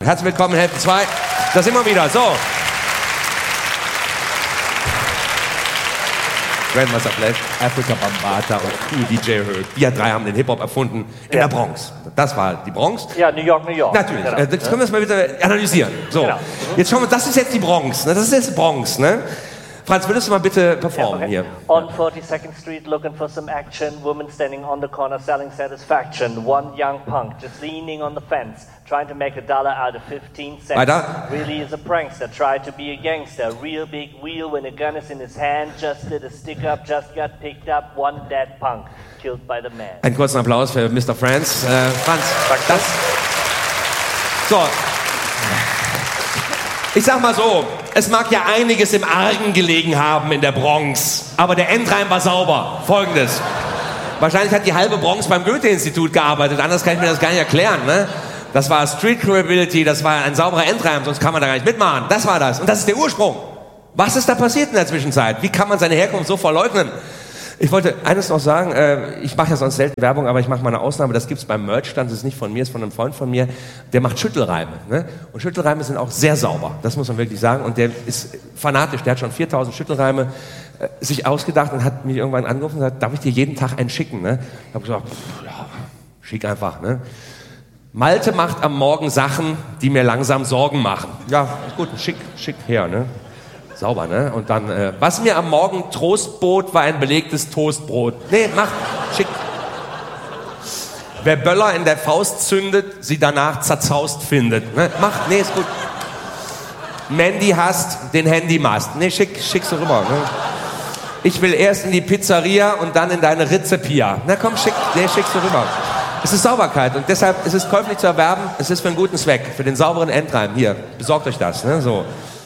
Herzlich willkommen in Hälfte 2. Da sind wir wieder. So. Grandmaster Flash, Afrika Bambaataa und Cool DJ Herc. Die drei haben den Hip-Hop erfunden in der Bronx. Das war die Bronx. Ja, New York, New York. Natürlich. Genau. Das können wir jetzt mal bitte analysieren. So. Genau. Jetzt schauen wir, das ist jetzt die Bronx. Ne? Das ist jetzt Bronx, ne? Franz, würdest du mal bitte performen hier? On 42nd Street, looking for some action. Woman standing on the corner selling satisfaction. One young punk just leaning on the fence, trying to make $1 out of 15 cents. Weiter. Really is a prankster, tried to be a gangster. Real big wheel when a gun is in his hand. Just did a stick up, just got picked up. One dead punk, killed by the man. Einen kurzen Applaus für Mr. Franz. Franz, das... So... Ich sag mal so, es mag ja einiges im Argen gelegen haben in der Bronx, aber der Endreim war sauber. Folgendes. Wahrscheinlich hat die halbe Bronx beim Goethe-Institut gearbeitet, anders kann ich mir das gar nicht erklären. Ne? Das war Street Credibility, das war ein sauberer Endreim, sonst kann man da gar nicht mitmachen. Das war das. Und das ist der Ursprung. Was ist da passiert in der Zwischenzeit? Wie kann man seine Herkunft so verleugnen? Ich wollte eines noch sagen, ich mache ja sonst selten Werbung, aber ich mache mal eine Ausnahme, das gibt's beim Merchstand, das ist nicht von mir, ist von einem Freund von mir, der macht Schüttelreime. Ne? Und Schüttelreime sind auch sehr sauber, das muss man wirklich sagen. Und der ist fanatisch, der hat schon 4000 Schüttelreime sich ausgedacht und hat mich irgendwann angerufen und gesagt, darf ich dir jeden Tag einen schicken? Ne? Ich habe gesagt, ja, schick einfach. Ne? Malte macht am Morgen Sachen, die mir langsam Sorgen machen. Ja, gut, schick her, ne? Sauber, ne? Und dann, was mir am Morgen Trost bot, war ein belegtes Toastbrot. Nee, mach, schick. Wer Böller in der Faust zündet, sie danach zerzaust findet. Ne? Mach, nee, ist gut. Mandy hasst den Handymast. Nee, schickst du rüber. Ne? Ich will erst in die Pizzeria und dann in deine Rizepia. Na komm, schickst du rüber. Es ist Sauberkeit und deshalb ist es käuflich zu erwerben. Es ist für einen guten Zweck, für den sauberen Endreim. Hier, besorgt euch das. Ne? So.